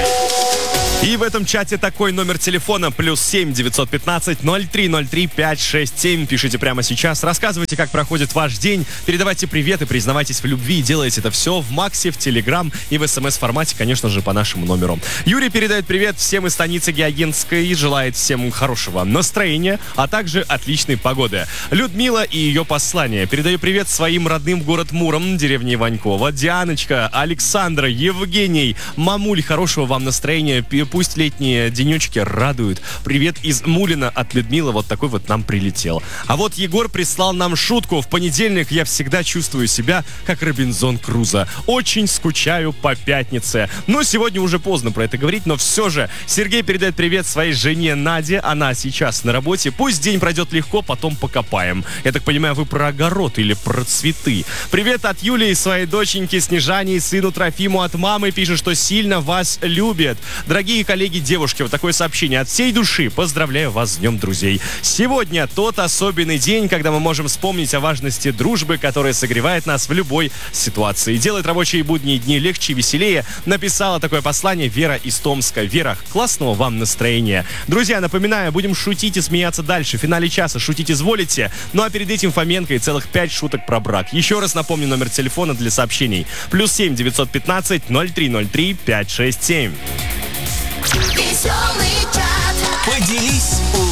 И в этом чате такой номер телефона: +7 915 0303 567. Пишите прямо сейчас, рассказывайте, как проходит ваш день, передавайте приветы, признавайтесь в любви. Делайте это все в Максе, в Телеграм и в СМС-формате, конечно же, по нашему номеру. Юрий передает привет всем из станицы Геогенской и желает всем хорошего настроения, а также отличной погоды. Людмила и ее послание. Передаю привет своим родным в город Муром, деревне Иванькова. Дианочка, Александра, Евгений, мамуль, хорошего вам настроения. Пусть летние денечки радуют. Привет из Мулина от Людмилы. Вот такой вот нам прилетел. А вот Егор прислал нам шутку. В понедельник я всегда чувствую себя как Робинзон Крузо. Очень скучаю по пятнице. Но сегодня уже поздно про это говорить, но все же Сергей передает привет своей жене Наде. Она сейчас на работе. Пусть день пройдет легко, потом покопаем. Я так понимаю, вы про огород или про цветы. Привет от Юлии, своей доченьки Снежане и сыну Трофиму от мамы. Пишет, что сильно вас любит. Дорогие коллеги, девушки, вот такое сообщение от всей души. Поздравляю вас с Днем друзей. Сегодня тот особенный день, когда мы можем вспомнить о важности дружбы, которая согревает нас в любой ситуации. Делает рабочие будние дни легче и веселее. Написала такое послание Вера из Томска. Вера, классного вам настроения. Друзья, напоминаю, будем шутить и смеяться дальше. В финале часа шутить изволите. Ну а перед этим Фоменко и целых 5 шуток про брак. Еще раз напомню номер телефона для сообщений. +7 915 0303 567. Веселый чат. Поделись